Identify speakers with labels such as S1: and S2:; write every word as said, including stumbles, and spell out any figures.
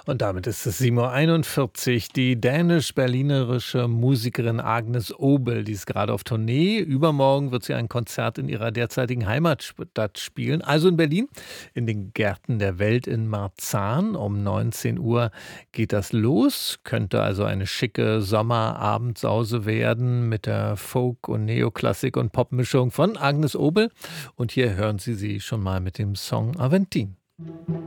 S1: Und damit ist es sieben Uhr einundvierzig. Die dänisch-berlinerische Musikerin Agnes Obel, die ist gerade auf Tournee. Übermorgen wird sie ein Konzert in ihrer derzeitigen Heimatstadt spielen, also in Berlin, in den Gärten der Welt in Marzahn. Um neunzehn Uhr geht das los. Könnte also eine schicke Sommerabendssause werden mit der Folk- und Neoklassik- und Popmischung von Agnes Obel. Und hier hören Sie sie schon mal mit dem Song Aventin.